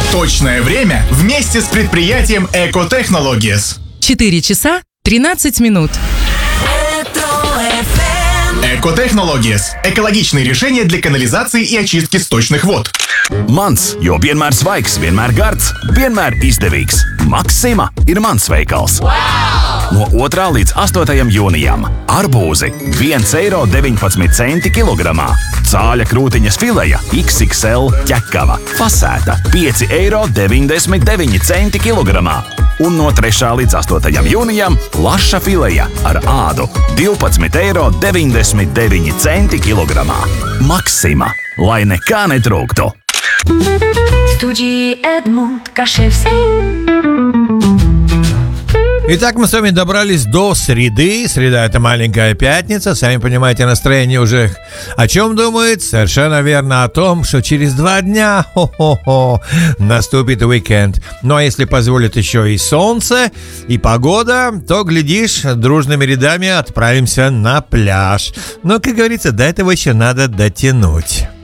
Точное время вместе с предприятием Eco-Technologies. 4 часа 13 минут. Eco-Technologies – экологичные решения для канализации и очистки сточных вод. Mans, jo vienmēr svaigs, vienmēr gards, vienmēr izdevīgs. Maksima ir mans veikals. Wow! No 2. līdz 8. jūnijam arbūzi 1,19 eiro kilogramā. Cāļa krūtiņas fileja XXL ķekava fasēta 5,99 eiro kilogramā. Un no 3. līdz 8. jūnijam laša fileja ar ādu 12,99 eiro kilogramā. Maksima, lai nekā netrūktu. Студии Эдмунд Кашевский. Итак, мы с вами добрались до среды. Среда — это маленькая пятница. Сами понимаете, настроение уже о чем думает? Совершенно верно, о том, что через 2 дня наступит уикенд. Ну а если позволит еще и солнце, и погода, то, глядишь, дружными рядами отправимся на пляж. Но, как говорится, до этого еще надо дотянуть.